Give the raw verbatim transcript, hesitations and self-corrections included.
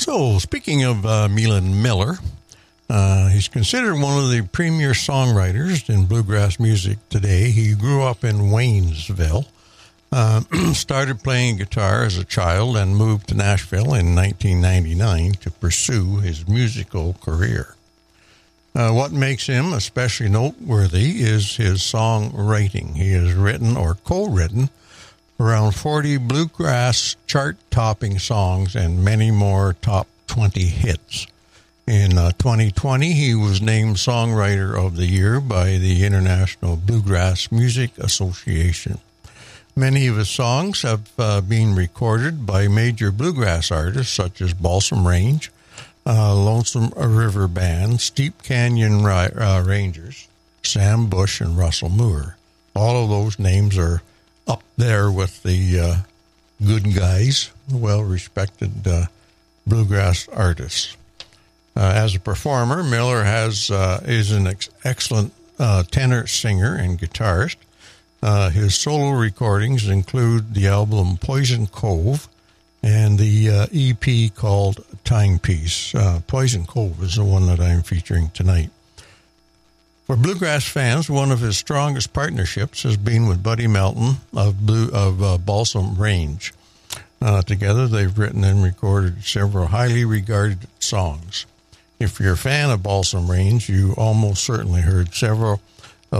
So, speaking of uh, Milan Miller, uh, he's considered one of the premier songwriters in bluegrass music today. He grew up in Waynesville, uh, started playing guitar as a child, and moved to Nashville in nineteen ninety-nine to pursue his musical career. Uh, what makes him especially noteworthy is his songwriting. He has written or co-written around forty bluegrass chart-topping songs and many more top twenty hits. In uh, twenty twenty, he was named Songwriter of the Year by the International Bluegrass Music Association. Many of his songs have uh, been recorded by major bluegrass artists such as Balsam Range, uh, Lonesome River Band, Steep Canyon Ri- uh, Rangers, Sam Bush, and Russell Moore. All of those names are up there with the uh, good guys, well-respected uh, bluegrass artists. Uh, as a performer, Miller has uh, is an ex- excellent uh, tenor singer and guitarist. Uh, his solo recordings include the album Poison Cove and the uh, E P called Timepiece. Uh, Poison Cove is the one that I'm featuring tonight. For bluegrass fans, one of his strongest partnerships has been with Buddy Melton of Blue of uh, Balsam Range. Uh, together, they've written and recorded several highly regarded songs. If you're a fan of Balsam Range, you almost certainly heard several